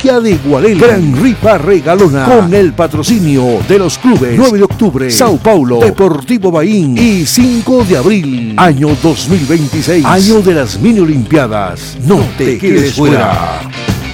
Olimpia de Gualel, Gran Rifa Regalona, con el patrocinio de los clubes 9 de octubre, Sao Paulo, Deportivo Baín y 5 de abril, año 2026, año de las mini olimpiadas. No te quedes fuera.